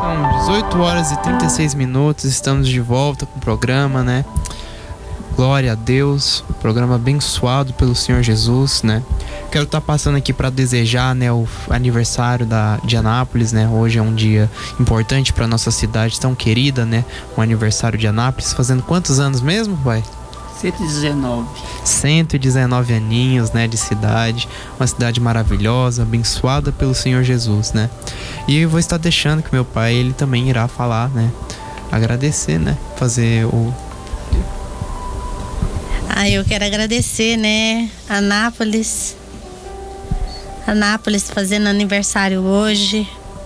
São 18 horas e 36 minutos, estamos de volta com o programa, né? Glória a Deus, programa abençoado pelo Senhor Jesus, né? Quero estar passando aqui para desejar, né, o aniversário de Anápolis, né? Hoje é um dia importante para nossa cidade tão querida, né? O aniversário de Anápolis, fazendo quantos anos mesmo, pai? 119. 119 aninhos, né, de cidade. Uma cidade maravilhosa, abençoada pelo Senhor Jesus, né? E eu vou estar deixando que meu pai, ele também irá falar, né? Agradecer, né? Fazer o... Eu quero agradecer, né? Anápolis fazendo aniversário hoje.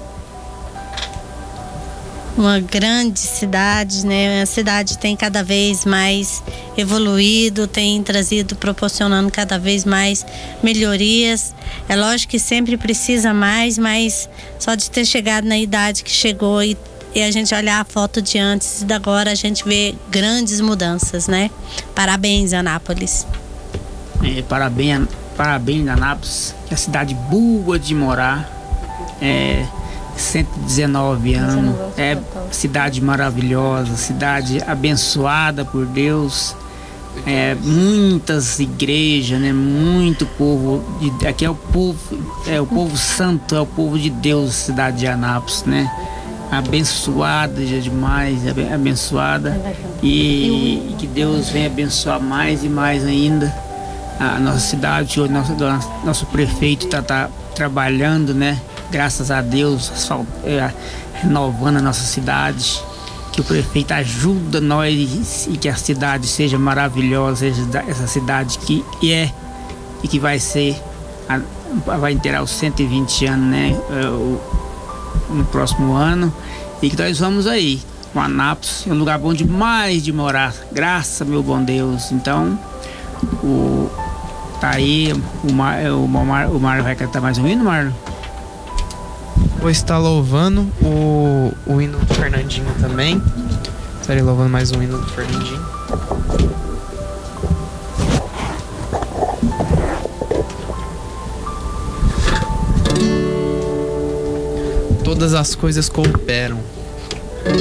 Uma grande cidade, né? A cidade tem cada vez mais evoluído, tem proporcionando cada vez mais melhorias. É lógico que sempre precisa mais, mas só de ter chegado na idade que chegou e a gente olhar a foto de antes e da agora, a gente vê grandes mudanças, né? Parabéns, Anápolis. Parabéns, Anápolis, que é a cidade boa de morar. 119 anos, é cidade maravilhosa, cidade abençoada por Deus, muitas igrejas, né? Muito povo, aqui é o povo santo, é o povo de Deus, cidade de Anápolis, né? Abençoada demais, abençoada, e que Deus venha abençoar mais e mais ainda a nossa cidade. Hoje nosso prefeito tá trabalhando, né? Graças a Deus, renovando a nossa cidade, que o prefeito ajuda nós e que a cidade seja maravilhosa, essa cidade que é e que vai inteirar os 120 anos, né? No próximo ano, e que nós vamos aí. O Anápolis é um lugar bom demais de morar, graças meu bom Deus. Então, tá aí, o Mário vai cantar mais um hino, Mário? Vou estar louvando o hino do Fernandinho também. Estarei louvando mais um hino do Fernandinho. Todas as coisas cooperam